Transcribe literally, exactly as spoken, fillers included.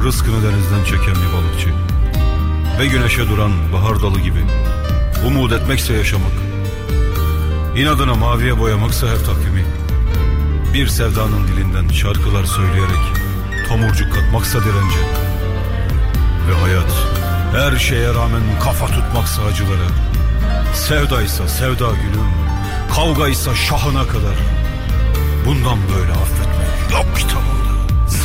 rızkını denizden çeken bir balıkçı. Ve güneşe duran bahar dalı gibi. Umut etmekse yaşamak, İnadına maviye boyamaksa her takvimi. Bir sevdanın dilinden şarkılar söyleyerek tomurcuk katmaksa dirence. Ve hayat her şeye rağmen kafa tutmaksa acılara. Sevdaysa sevda gülüm, kavgaysa şahına kadar. Bundan böyle affetmek yok kitabım.